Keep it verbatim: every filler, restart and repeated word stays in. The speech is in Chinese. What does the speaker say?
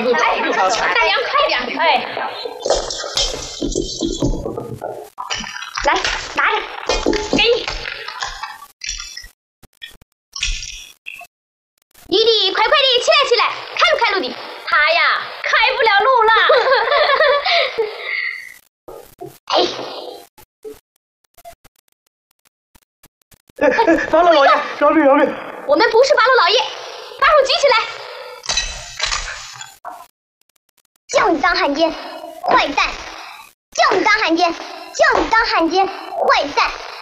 能够找六条船。 大娘，快点！哎，来，拿着，给你。弟弟，快快地起来起来，开不开路的？他呀，开不了路了。哎。 哎哎，八路老爷，饶命饶命！ 我们不是八路老爷，把手举起来！叫你当汉奸，坏蛋！叫你当汉奸，叫你当汉奸，坏蛋！